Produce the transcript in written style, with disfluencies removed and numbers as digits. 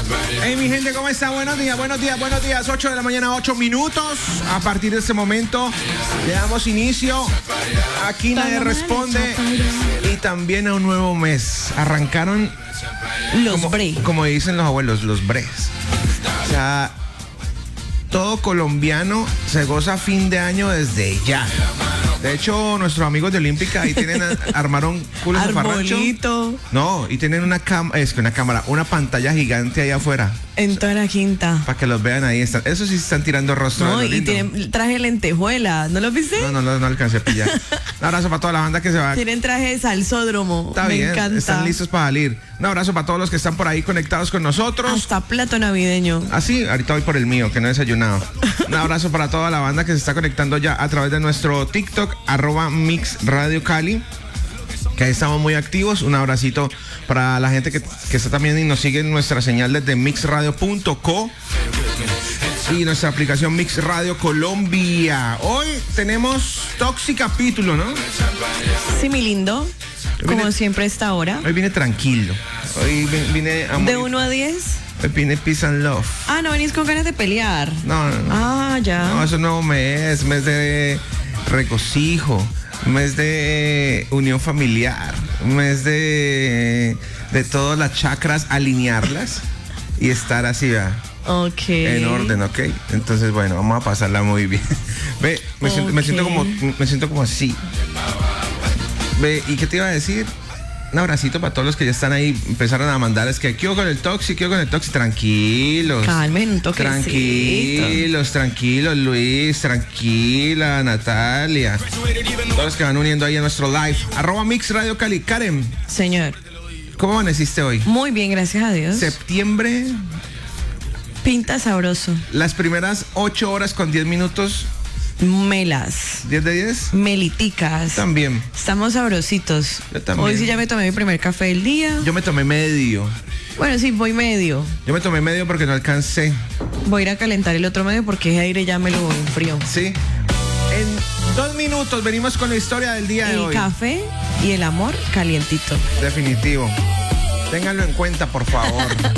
Hey, mi gente, ¿cómo está? Buenos días, buenos días, buenos días. 8 de la mañana, 8 minutos. A partir de este momento le damos inicio. Aquí nadie responde. Y también a un nuevo mes. Arrancaron los bre. Como dicen los abuelos, los bres. O sea, todo colombiano se goza fin de año desde ya. De hecho, nuestros amigos de Olímpica ahí armaron culos de farrancho. No, y tienen una cámara, una pantalla gigante ahí afuera. En toda la quinta. Para que los vean ahí. Eso sí están tirando rostro. No, y tienen traje de lentejuela. ¿No lo viste? No alcancé a pillar. Un abrazo para toda la banda que se va. Tienen traje de salsódromo. Está bien, encanta. Están listos para salir. Un abrazo para todos los que están por ahí conectados con nosotros. Hasta plato navideño. Ah, sí, ahorita voy por el mío, que no he desayunado. Un abrazo para toda la banda que se está conectando ya a través de nuestro TikTok, @Mix Radio Cali, que ahí estamos muy activos. Un abracito para la gente que está también y nos sigue en nuestra señal desde mixradio.co y nuestra aplicación Mix Radio Colombia. Hoy tenemos Toxic capítulo, ¿no? Sí, mi lindo. Como siempre a esta hora. Hoy vine tranquilo. Hoy vine a ¿De 1 a 10? Hoy vine peace and love. Ah, ¿no venís con ganas de pelear? No. Ah, ya. No, es un nuevo mes de regocijo, mes de unión familiar, mes de todas las chakras, alinearlas y estar así, ¿verdad? Ok. En orden, ¿ok? Entonces, bueno, vamos a pasarla muy bien. Ve, me siento como así. Ve, ¿y qué te iba a decir? Un abracito para todos los que ya están ahí. Empezaron a mandar, es que quiero con el Toxic. Tranquilos. Calmen, un toquecito. Tranquilos, Luis. Tranquila, Natalia. Todos los que van uniendo ahí a nuestro live. @Mix Radio Cali. Karen. Señor. ¿Cómo amaneciste hoy? Muy bien, gracias a Dios. Septiembre. Pinta sabroso. Las primeras 8 horas con 10 minutos. Melas. 10 de 10. Meliticas. También. Estamos sabrositos. Yo también. Hoy sí ya me tomé mi primer café del día. Yo me tomé medio. Bueno, sí, voy medio. Yo me tomé medio porque no alcancé. Voy a ir a calentar el otro medio porque ese aire ya me lo enfrió. Sí. En 2 minutos venimos con la historia del día de hoy. El café y el amor calientito. Definitivo. Ténganlo en cuenta, por favor.